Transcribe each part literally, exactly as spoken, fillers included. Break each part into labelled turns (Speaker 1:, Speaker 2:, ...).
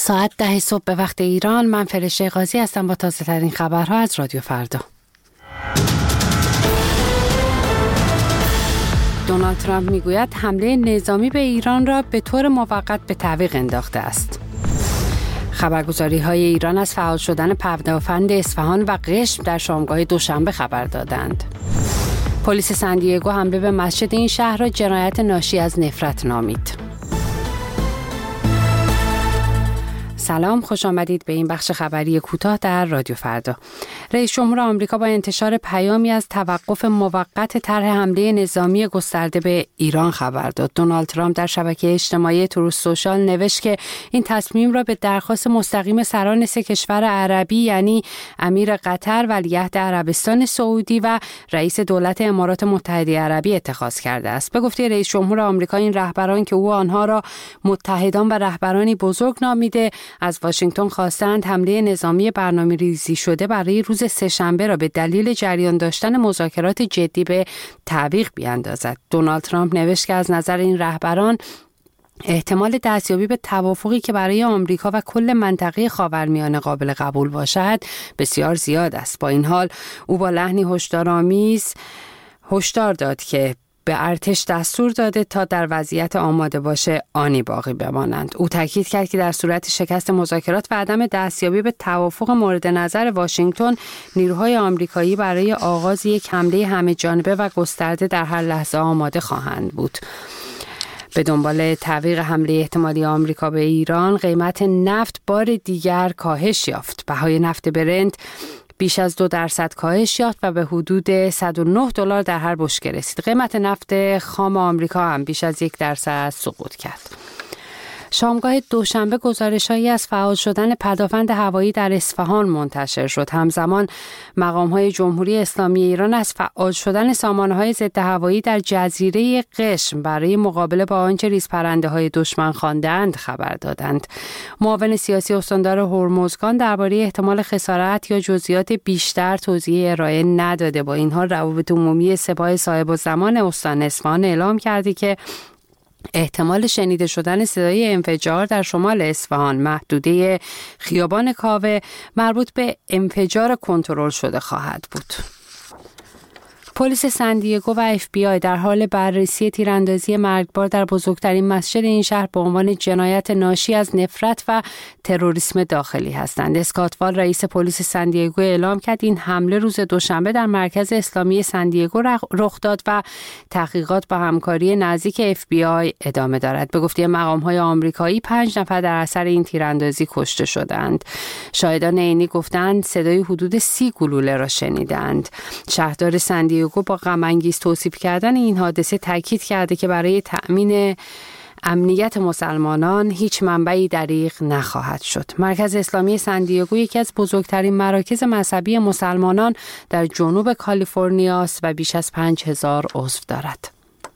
Speaker 1: ساعت ده صبح به وقت ایران. من فرشته قاضی هستم با تازه ترین خبرها از رادیو فردا. دونالد ترامپ میگوید حمله نظامی به ایران را به طور موقت به تعویق انداخته است. خبرگزاری های ایران از فعال شدن پدافند اصفهان و قشم در شامگاه دوشنبه خبر دادند. پلیس سندیگو حمله به مسجد این شهر را جنایت ناشی از نفرت نامید. سلام، خوش آمدید به این بخش خبری کوتاه در رادیو فردا. رئیس جمهور آمریکا با انتشار پیامی از توقف موقت طرح حمله نظامی گسترده به ایران خبر داد. دونالد ترامپ در شبکه اجتماعی تروث سوشال نوشت که این تصمیم را به درخواست مستقیم سران سه کشور عربی یعنی امیر قطر، ولیعهد عربستان سعودی و رئیس دولت امارات متحده عربی اتخاذ کرده است. به گفته رئیس جمهور آمریکا، این رهبران که او آنها را متحدان و رهبرانی بزرگ نامیده، از واشنگتن خواستند حمله نظامی برنامه‌ریزی شده برای روز سه‌شنبه را به دلیل جریان داشتن مذاکرات جدی به تعویق بیاندازد. دونالد ترامپ نوشت که از نظر این رهبران احتمال دستیابی به توافقی که برای آمریکا و کل منطقه خاورمیانه قابل قبول باشد بسیار زیاد است. با این حال او با لحنی هشدارآمیز هشدار داد که به ارتش دستور داده تا در وضعیت آماده باشه آنی باقی بمانند. او تاکید کرد که در صورت شکست مذاکرات و عدم دستیابی به توافق مورد نظر واشنگتن، نیروهای آمریکایی برای آغاز یک حمله همه جانبه و گسترده در هر لحظه آماده خواهند بود. به دنبال تعویق حمله احتمالی آمریکا به ایران، قیمت نفت بار دیگر کاهش یافت. بهای نفت برنت بیش از دو درصد کاهش یافت و به حدود صد و نه دلار در هر بشکه رسید. قیمت نفت خام آمریکا هم بیش از یک درصد سقوط کرد. شامگاه دوشنبه گزارش‌هایی از فعال شدن پدافند هوایی در اصفهان منتشر شد. همزمان مقام‌های جمهوری اسلامی ایران از فعال شدن سامانه‌های ضد هوایی در جزیره قشم برای مقابله با آنچه ریزپرنده‌های دشمن خواندند خبر دادند. معاون سیاسی استاندار هرمزگان درباره احتمال خسارت یا جزئیات بیشتر توضیح ارائه نداده. با این حال روابط عمومی سپاه صاحب الزمان استان اصفهان اعلام کرده که احتمال شنیده شدن صدای انفجار در شمال اصفهان محدوده خیابان کاوه مربوط به انفجار کنترل شده خواهد بود. پلیس سندیگو و اف بی آی در حال بررسی تیراندازی مرگبار در بزرگترین مسجد این شهر به عنوان جنایت ناشی از نفرت و تروریسم داخلی هستند. اسکات وال، رئیس پلیس سندیگو، اعلام کرد این حمله روز دوشنبه در مرکز اسلامی سندیگو رخ داد و تحقیقات با همکاری نزدیک اف بی آی ادامه دارد. به گفته مقام‌های آمریکایی، پنج نفر در اثر این تیراندازی کشته شدند. شاهدان عینی گفتند صدای حدود سی گلوله را شنیدند. شهردار سندیگو با غم انگیز توصیف کردن این حادثه تاکید کرده که برای تأمین امنیت مسلمانان هیچ منبعی دریغ نخواهد شد. مرکز اسلامی سندیگو یکی از بزرگترین مراکز مذهبی مسلمانان در جنوب کالیفرنیا است و بیش از پنج هزار عضو دارد.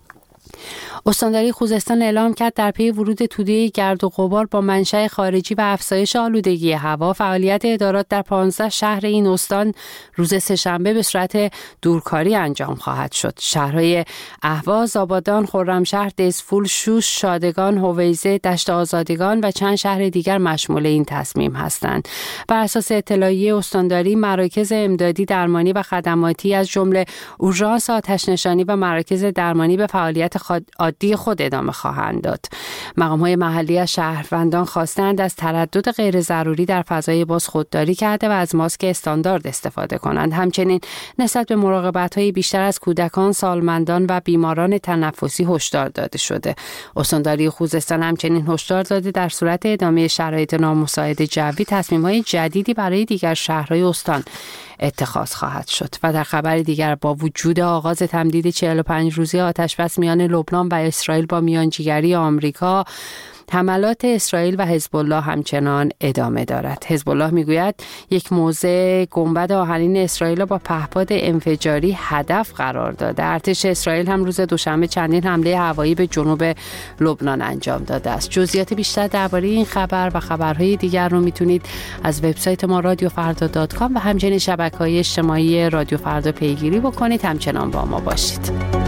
Speaker 1: استانداری خوزستان اعلام کرد در پی ورود توده گرد و غبار با منشأ خارجی و افزایش آلودگی هوا، فعالیت ادارات در پانزده شهر این استان روز سه‌شنبه به صورت دورکاری انجام خواهد شد. شهرهای اهواز، آبادان، خرمشهر، دزفول، شوش، شادگان، هویزه، دشت آزادگان و چند شهر دیگر مشمول این تصمیم هستند. بر اساس اطلاعیه استانداری، مراکز امدادی درمانی و خدماتی از جمله اورژانس آتش‌نشانی و مراکز درمانی به فعالیت عادی خود ادامه خواهند داد. مقام‌های محلی از شهروندان خواستند از تردد غیر ضروری در فضای باز خودداری کرده و از ماسک استاندارد استفاده کنند. همچنین نسبت به مراقبت‌های بیشتر از کودکان، سالمندان و بیماران تنفسی هشدار داده شده. استانداری خوزستان همچنین هشدار داده در صورت ادامه شرایط نامساعد جوی تصمیم‌های جدیدی برای دیگر شهرهای استان اتخاذ خواهد شد. و در خبر دیگر، با وجود آغاز تمدید چهل و پنج روزه آتشبس میان لبنان و اسرائیل با میانجیگری آمریکا، حملات اسرائیل و حزب الله همچنان ادامه دارد. حزب الله میگوید یک موضع گنبد آهنین اسرائیل با پهپاد انفجاری هدف قرار داده. ارتش اسرائیل هم روز دوشنبه چندین حمله هوایی به جنوب لبنان انجام داده است. جزئیات بیشتر درباره این خبر و خبرهای دیگر رو میتونید از وبسایت ما رادیو فردا دات کام و همچنین شبکه‌های اجتماعی رادیو فردا پیگیری بکنید. همچنان با ما باشید.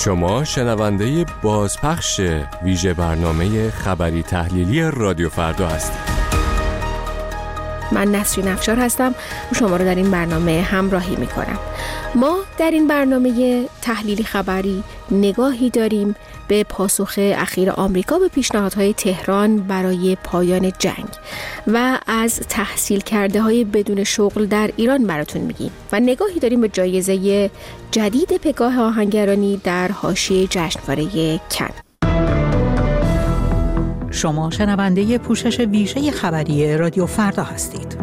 Speaker 2: شما شنونده بازپخش ویژه برنامه خبری تحلیلی رادیو فردا هستید.
Speaker 3: من نسرین افشار هستم و شما رو در این برنامه همراهی میکنم. ما در این برنامه تحلیلی خبری نگاهی داریم به پاسخ اخیر آمریکا به پیشنهادهای تهران برای پایان جنگ و از تحصیل کرده های بدون شغل در ایران براتون میگیم و نگاهی داریم به جایزه جدید پگاه آهنگرانی در حاشیه جشنواره کن.
Speaker 4: شما شنونده پوشش ویژه خبری رادیو فردا هستید.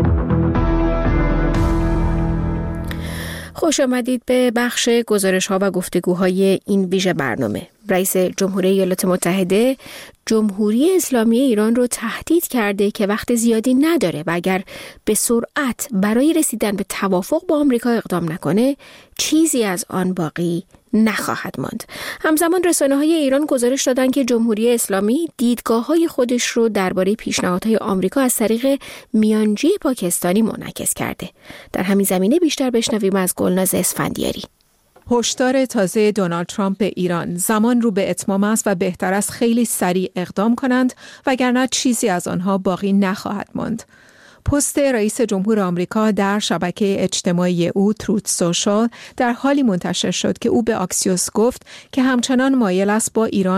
Speaker 3: خوش آمدید به بخش گزارش‌ها و گفتگوهای این ویژه برنامه. رئیس جمهوری ایالات متحده جمهوری اسلامی ایران رو تهدید کرده که وقت زیادی نداره و اگر به سرعت برای رسیدن به توافق با آمریکا اقدام نکنه چیزی از آن باقی نخواهد ماند. همزمان رسانه‌های ایران گزارش دادن که جمهوری اسلامی دیدگاه‌های خودش رو درباره پیشنهادهای آمریکا از طریق میانجی پاکستانی منعکس کرده. در همین زمینه بیشتر بشنویم از گلناز اسفندیاری.
Speaker 5: هشدار تازه دونالد ترامپ به ایران: زمان رو به اتمام است و بهتر است خیلی سریع اقدام کنند وگرنه چیزی از آنها باقی نخواهد ماند. پست رئیس جمهور آمریکا در شبکه اجتماعی او تروت سوشال در حالی منتشر شد که او به آکسیوس گفت که همچنان مایل است با ایران